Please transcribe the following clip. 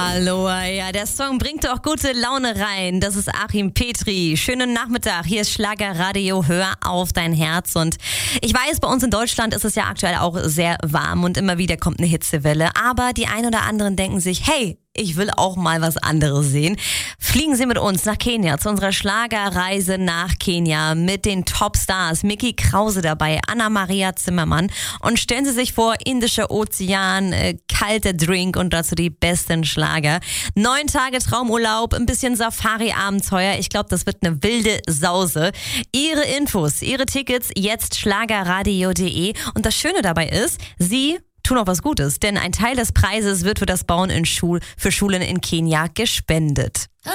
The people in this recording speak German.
Hallo, ja, der Song bringt doch gute Laune rein. Das ist Achim Petri. Schönen Nachmittag. Hier ist Schlagerradio. Hör auf dein Herz. Und ich weiß, bei uns in Deutschland ist es ja aktuell auch sehr warm und immer wieder kommt eine Hitzewelle. Aber die ein oder anderen denken sich, hey, ich will auch mal was anderes sehen. Fliegen Sie mit uns nach Kenia zu unserer Schlagerreise nach Kenia mit den Topstars. Micky Krause dabei, Anna-Maria Zimmermann. Und stellen Sie sich vor, Indischer Ozean, kalter Drink und dazu die besten Schlager. 9 Tage Traumurlaub, ein bisschen Safari-Abenteuer. Ich glaube, das wird eine wilde Sause. Ihre Infos, Ihre Tickets, jetzt schlagerradio.de. Und das Schöne dabei ist, Sie tun auch was Gutes, denn ein Teil des Preises wird für das Bauen für Schulen in Kenia gespendet.